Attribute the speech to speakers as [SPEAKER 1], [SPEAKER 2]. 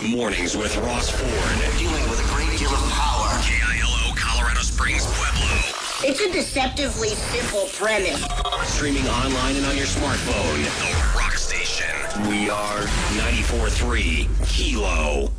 [SPEAKER 1] Mornings with Ross Ford. Dealing with a great deal of power. KILO, Colorado Springs, Pueblo.
[SPEAKER 2] It's a deceptively simple premise.
[SPEAKER 1] Streaming online and on your smartphone. The Rock Station. We are 94.3 KILO.